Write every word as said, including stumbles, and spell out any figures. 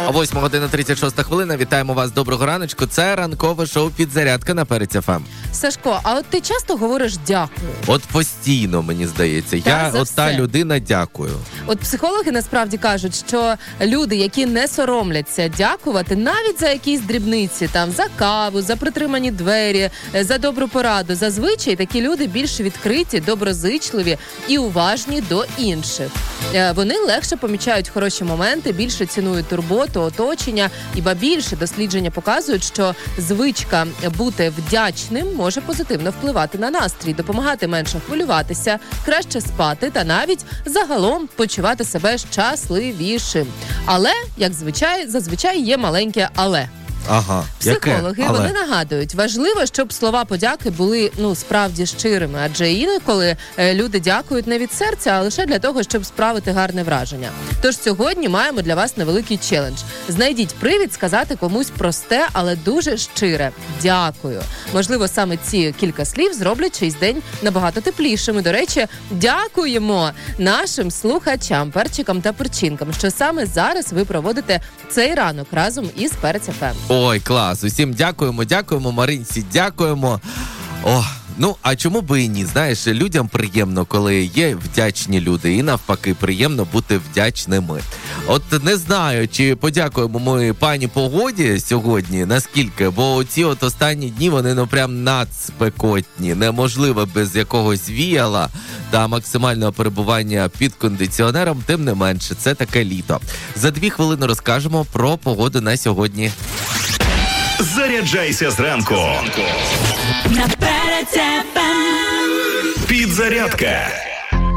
восьма година тридцять шоста хвилина. Вітаємо вас. Доброго раночку. Це ранкове шоу «Підзарядка» на Перець еф ем. Сашко, а от ти часто говориш «дякую»? От постійно, мені здається. Та, Я за от та все. людина, дякую. От психологи насправді кажуть, що люди, які не соромляться дякувати навіть за якісь дрібниці, там, за каву, за притримані двері, за добру пораду, зазвичай такі люди більш відкриті, доброзичливі і уважні до інших. Е, Вони легше помічають хороші моменти, більше цінують турботу, оточення, і ба більше дослідження показують, що звичка бути вдячним може позитивно впливати на настрій, допомагати менше хвилюватися, краще спати та навіть загалом почувати себе щасливішим. Але, як звичай, зазвичай є маленьке «але». Ага. Психологи, Яке? Але... вони нагадують, важливо, щоб слова подяки були, ну, справді щирими, адже інколи е, люди дякують не від серця, а лише для того, щоб справити гарне враження. Тож сьогодні маємо для вас невеликий челендж. Знайдіть привід сказати комусь просте, але дуже щире «дякую». Можливо, саме ці кілька слів зроблять чийсь день набагато теплішим. І, до речі, дякуємо нашим слухачам, перчикам та перчинкам, що саме зараз ви проводите цей ранок разом із Перець еф ем. Ой, клас. Усім дякуємо, дякуємо, Маринці, дякуємо. О, ну, а чому би і ні? Знаєш, людям приємно, коли є вдячні люди, і навпаки, приємно бути вдячними. От не знаю, чи подякуємо ми пані погоді сьогодні, наскільки, бо ці от останні дні, вони, ну, прям надспекотні. Неможливо без якогось віяла та максимального перебування під кондиціонером, тим не менше, це таке літо. За дві хвилини розкажемо про погоду на сьогодні. Заряджайся зранку. На Перець еф ем. Підзарядка.